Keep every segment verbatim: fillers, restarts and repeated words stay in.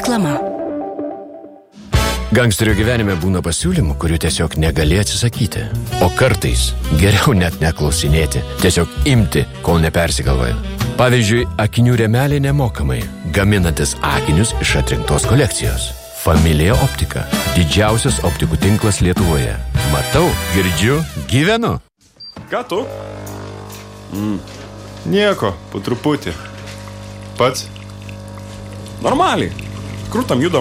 Reklama. Gangsterio gyvenime būna pasiūlymų, kurių tiesiog negali atsisakyti. O kartais geriau net neklausinėti, tiesiog imti, kol nepersigalvoja. Pavyzdžiui, akinių rėmeliai nemokamai, gaminantis akinius iš atrinktos kolekcijos. Familija Optika. Didžiausias optikų tinklas Lietuvoje. Matau, girdžiu, gyvenu. Ką tu? Mm. Nieko, po truputį. Pats? Normaliai. Krūtam judam.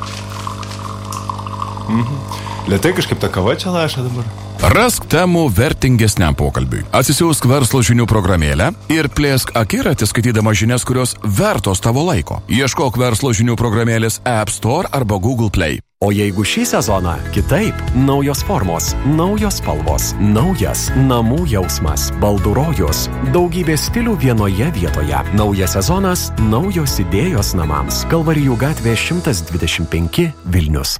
Mhm. Lėtai kažkaip ta kava čia laša dabar. Rask temų vertingesniam pokalbiui. Atsisiųsk verslo žinių programėlę ir plėsk akiratį skaitydama žinias, kurios vertos tavo laiko. Ieškok verslo žinių programėlės App Store arba Google Play. O jeigu šį sezoną kitaip, naujos formos, naujos spalvos, naujas namų jausmas, baldų rojus, daugybė stilių vienoje vietoje. Naujas sezonas, naujos idėjos namams. Kalvarijų gatvė šimtas dvidešimt penki Vilnius.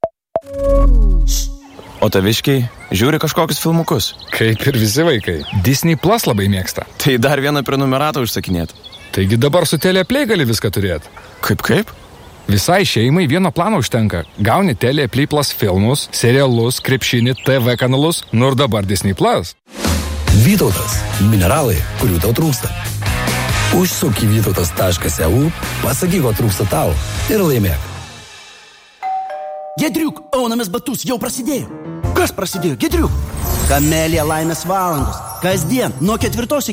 O taviškiai žiūri kažkokius filmukus. Kaip ir visi vaikai. Disney Plus labai mėgsta. Tai dar vieną prenumeratą užsakinėt. Taigi dabar su Teleplay gali viską turėti. Kaip kaip? Visai šeimai vieno plano užtenka. Gauni Teleplay Plus filmus, serialus, krepšinį, T V kanalus, nu ir dabar Disney Plus. Vytautas. Mineralai, kurių tau trūksta. Užsuk į vytautas taškas e u, pasakyk, ko trūksta tau ir laimėk. Giedriuk, aunamės batus jau prasidėjo. Kas prasidėjo, Giedriuk? Kamelija laimės valandos. Kasdien nuo ketvirtos iki